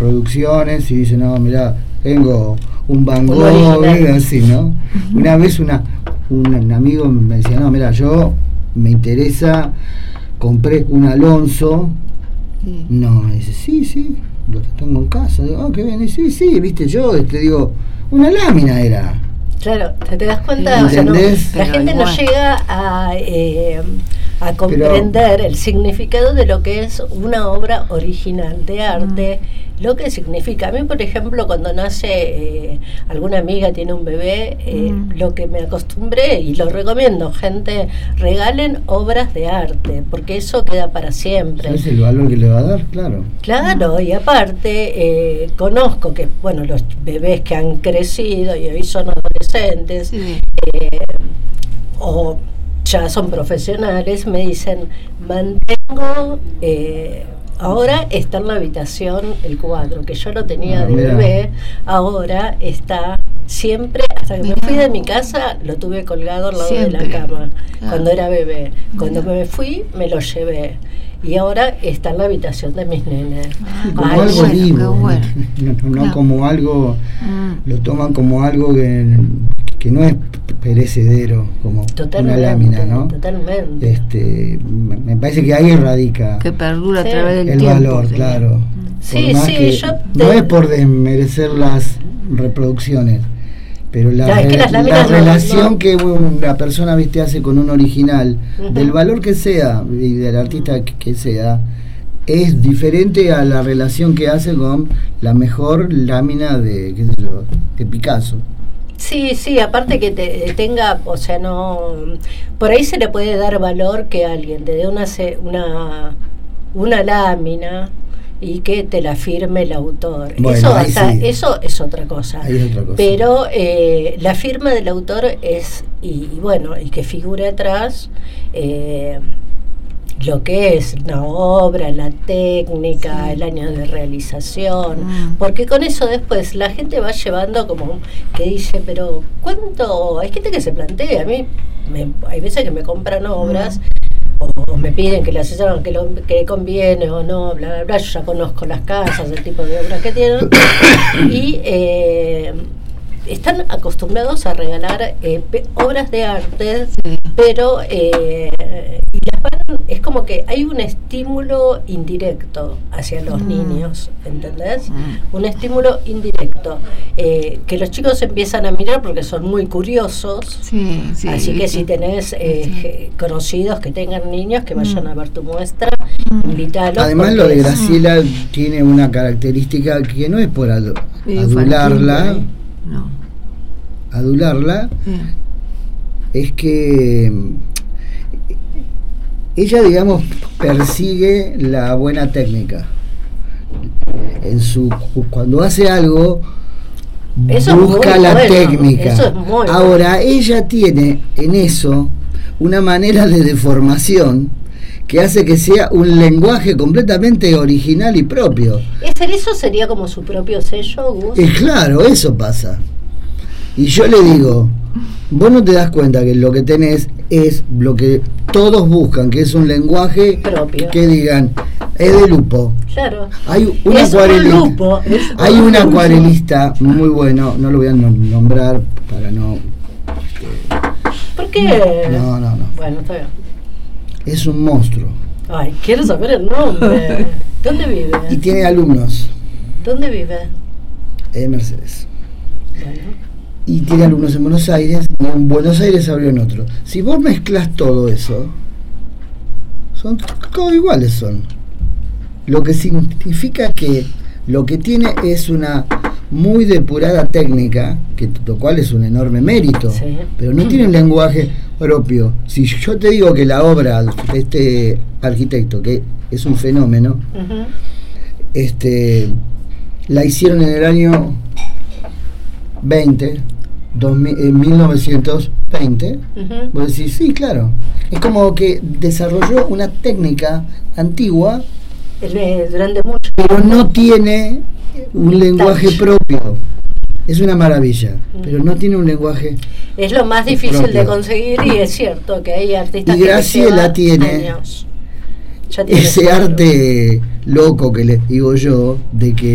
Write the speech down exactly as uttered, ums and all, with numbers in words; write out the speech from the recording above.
reproducciones y dice, no, mirá, tengo un Van Gogh, así, ¿no? Uh-huh. Una vez una, un, un amigo me decía, no, mira, yo me interesa, compré un Alonso. Sí. No, me dice, sí, sí, lo tengo en casa. Digo, oh, qué bien, y sí, sí, viste, yo te este, digo, una lámina era. Claro, te, te das cuenta, o sea, no, la gente igual no llega a, eh, a comprender pero el significado de lo que es una obra original de arte, mm. lo que significa. A mí, por ejemplo, cuando nace eh, alguna amiga, tiene un bebé, eh, mm. lo que me acostumbré, y lo recomiendo, gente, regalen obras de arte, porque eso queda para siempre. Es el valor que le va a dar, claro. Claro, y aparte, eh, conozco que, bueno, los bebés que han crecido y hoy son adolescentes, sí. eh, o ya son profesionales, me dicen, mantengo, eh, ahora está en la habitación el cuadro, que yo lo tenía ah, de mira. bebé, ahora está siempre, hasta que mira. me fui de mi casa, lo tuve colgado al lado siempre. de la cama, claro. cuando era bebé. Cuando mira. me fui, me lo llevé. Y ahora está en la habitación de mis nenes. Ah, como Ay, algo bueno, vivo, bueno. no, no, no claro. como algo, mm. lo toman como algo que, que no es perecedero, como totalmente, una lámina, ¿no? Totalmente. Este, me parece que ahí radica que perdura sí. a través del el tiempo, valor, sí. claro. Sí, sí, yo no te... es por desmerecer las reproducciones, pero la, ya, es que la no, relación no. que una persona, viste, hace con un original, uh-huh. del valor que sea y del artista que, que sea, es diferente a la relación que hace con la mejor lámina de, qué sé yo, de Picasso. Sí, sí, aparte que te tenga, o sea, no, por ahí se le puede dar valor que alguien te dé una una una lámina y que te la firme el autor. Bueno, eso hasta, sí. eso es otra cosa. Ahí es otra cosa. Pero eh, la firma del autor es, y, y bueno, y que figure atrás eh, lo que es una obra, la técnica, sí. el año de realización, mm. porque con eso después la gente va llevando como que dice, pero ¿cuánto? Hay gente que se plantea, a mí me, hay veces que me compran obras mm. o me piden que le asesoren, que, lo, que conviene o no, bla, bla, bla, yo ya conozco las casas, el tipo de obras que tienen, y eh, están acostumbrados a regalar eh, pe- obras de arte, sí. pero eh, y las van, es como que hay un estímulo indirecto hacia los mm. niños, ¿entendés? Mm. Un estímulo indirecto eh, que los chicos empiezan a mirar porque son muy curiosos, sí, sí, así que sí. si tenés eh, sí. conocidos que tengan niños que vayan mm. a ver tu muestra, mm. invítalos. Además lo de Graciela mm. tiene una característica que no es por adu- adularla, no. adularla, sí. es que ella, digamos, persigue la buena técnica. En su cuando hace algo eso busca la bueno, técnica. Eso es muy Ahora bueno. ella tiene en eso una manera de deformación que hace que sea un lenguaje completamente original y propio. ¿Eso sería como su propio sello, Gus? Es claro, eso pasa. Y yo le digo, vos no te das cuenta que lo que tenés es lo que todos buscan, que es un lenguaje propio, que digan, es de Lupo. Claro. Hay un es acuarelista, un Lupo, es hay un, un acuarelista muy bueno, no lo voy a nombrar para no... ¿Por qué? No, no, no. Bueno, está bien. Es un monstruo. Ay, quiero saber el nombre. ¿Dónde vive? Y tiene alumnos. ¿Dónde vive? En Mercedes. Bueno. Y tiene alumnos en Buenos Aires, y en Buenos Aires abrió en otro. Si vos mezclas todo eso, son todos iguales son. Lo que significa que lo que tiene es una muy depurada técnica, que lo cual es un enorme mérito, sí. pero no tiene un lenguaje propio. Si yo te digo que la obra de este arquitecto, que es un fenómeno, uh-huh. este, la hicieron en el año veinte, dos mil, en mil novecientos veinte, uh-huh. vos decís, sí, claro. Es como que desarrolló una técnica antigua, el, durante mucho pero no tiene un lenguaje touch. propio. Es una maravilla, uh-huh. pero no tiene un lenguaje. Es lo más difícil propio. de conseguir, y es cierto que hay artistas y Graciela que llevan tiene años. Ya tiene ese arte loco que les digo yo, de que